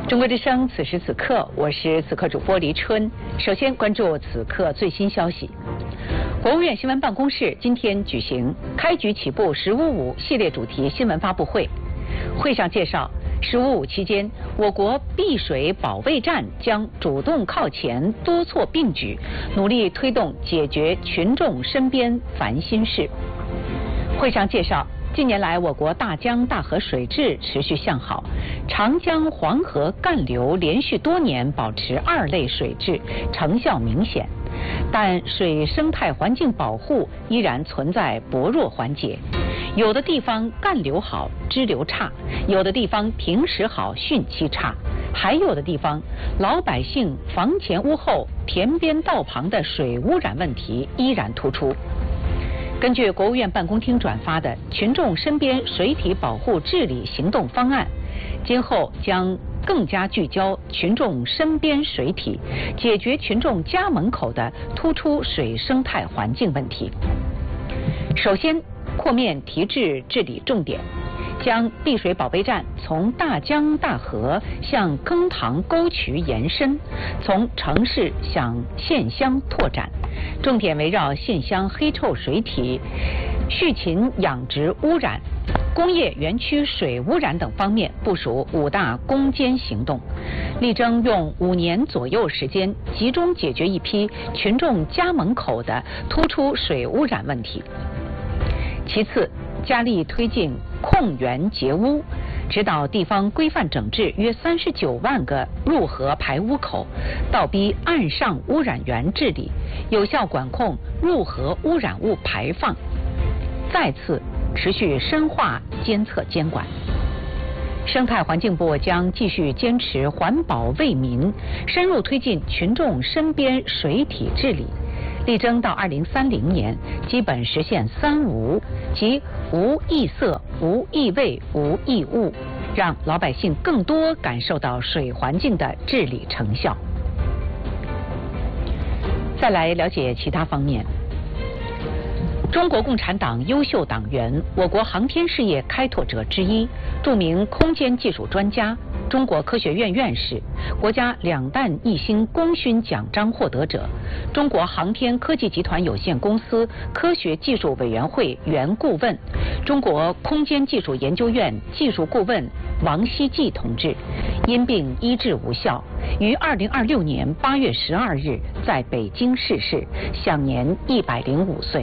中国之声，此时此刻，我是此刻主播黎春。首先关注此刻最新消息。国务院新闻办公室今天举行开局起步“1055”系列主题新闻发布会。会上介绍，“1055”期间，我国碧水保卫战将主动靠前，多措并举，努力推动解决群众身边烦心事。会上介绍，近年来，我国大江大河水质持续向好，长江、黄河干流连续多年保持2类水质，成效明显。但水生态环境保护依然存在薄弱环节，有的地方干流好，支流差；有的地方平时好，汛期差；还有的地方老百姓房前屋后、田边道旁的水污染问题依然突出。根据国务院办公厅转发的《群众身边水体保护治理行动方案》，今后将更加聚焦群众身边水体，解决群众家门口的突出水生态环境问题。首先，扩面提质治理重点，将碧水保卫战从大江大河向坑塘沟渠延伸，从城市向县乡拓展，重点围绕县乡黑臭水体、畜禽养殖污染、工业园区水污染等方面部署5大攻坚行动，力争用5年左右时间，集中解决一批群众家门口的突出水污染问题。其次，加力推进控源截污，指导地方规范整治约39万个入河排污口，倒逼岸上污染源治理，有效管控入河污染物排放。再次，持续深化监测监管。生态环境部将继续坚持环保为民，深入推进群众身边水体治理，力争到2030年基本实现3无，即无异色、无异味、无异物，让老百姓更多感受到水环境的治理成效。再来了解其他方面。中国共产党优秀党员，我国航天事业开拓者之一，著名空间技术专家，中国科学院院士，国家2弹1星功勋奖章获得者，中国航天科技集团有限公司科学技术委员会原顾问，中国空间技术研究院技术顾问王希季同志，因病医治无效，于2026年8月12日在北京逝世，享年105岁。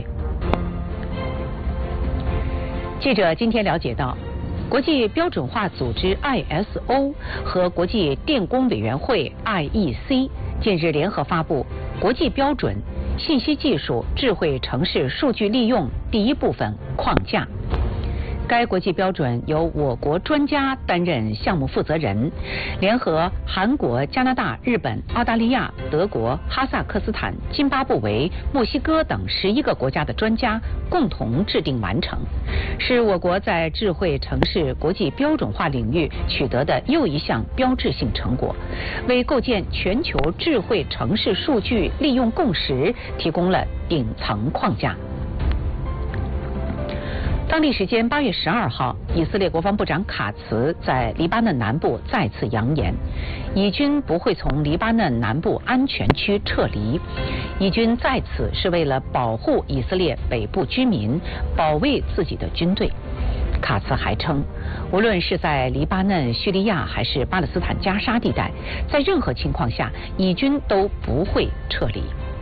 记者今天了解到，国际标准化组织 ISO 和国际电工委员会 IEC 近日联合发布国际标准信息技术智慧城市数据利用第1部分框架。该国际标准由我国专家担任项目负责人，联合韩国、加拿大、日本、澳大利亚、德国、哈萨克斯坦、津巴布韦、墨西哥等11个国家的专家共同制定完成，是我国在智慧城市国际标准化领域取得的又一项标志性成果，为构建全球智慧城市数据利用共识提供了顶层框架。当地时间8月12号，以色列国防部长卡茨在黎巴嫩南部再次扬言，以军不会从黎巴嫩南部安全区撤离，以军在此是为了保护以色列北部居民，保卫自己的军队。卡茨还称，无论是在黎巴嫩、叙利亚还是巴勒斯坦加沙地带，在任何情况下，以军都不会撤离。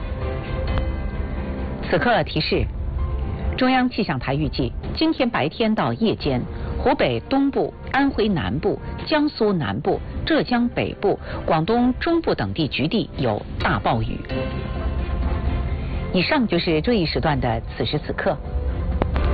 此刻提示，中央气象台预计，今天白天到夜间，湖北东部、安徽南部、江苏南部、浙江北部、广东中部等地局地有大暴雨。以上就是这一时段的此时此刻。